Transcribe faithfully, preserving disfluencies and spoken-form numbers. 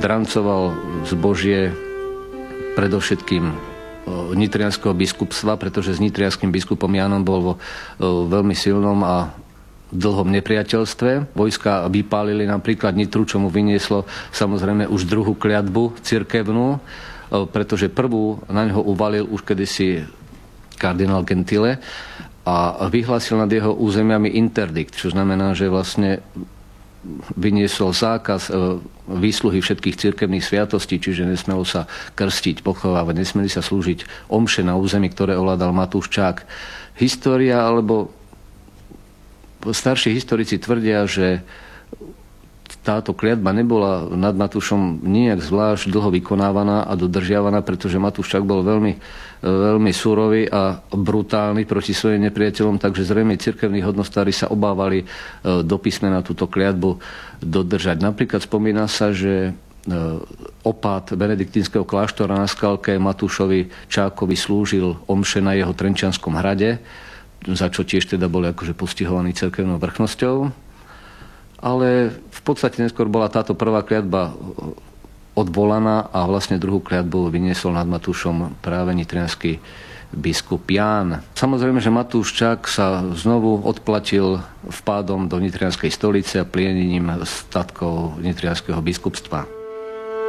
drancoval zbožie predovšetkým nitrianskeho biskupstva, pretože s nitrianským biskupom Jánom bol vo veľmi silnom a dlhom nepriateľstve. Vojska vypálili napríklad Nitru, čo mu vynieslo samozrejme už druhú kliatbu cirkevnú, pretože prvú na ňo uvalil už kedysi kardinál Gentile a vyhlásil nad jeho územiami interdikt, čo znamená, že vlastne vyniesol zákaz výsluhy všetkých cirkevných sviatostí, čiže nesmelo sa krstiť, pochovávať, nesmeli sa slúžiť omše na území, ktoré ovládal Matúš Čák. História, alebo starší historici tvrdia, že táto kliatba nebola nad Matúšom nijak zvlášť dlho vykonávaná a dodržiavaná, pretože Matúš Čák bol veľmi, veľmi surový a brutálny proti svojim nepriateľom, takže zrejme cirkevní hodnostári sa obávali do písmena túto kliatbu dodržať. Napríklad spomína sa, že opát benediktínskeho kláštora na Skalke Matúšovi Čákovi slúžil omše na jeho Trenčianskom hrade, za čo tiež teda boli akože postihovaní cirkevnou vrchnosťou. Ale v podstate neskôr bola táto prvá kliatba odvolaná a vlastne druhú kliatbu vyniesol nad Matúšom práve nitriansky biskup Ján. Samozrejme, že Matúš Čák sa znovu odplatil vpádom do nitrianskej stolice a plienením statkov nitrianskeho biskupstva.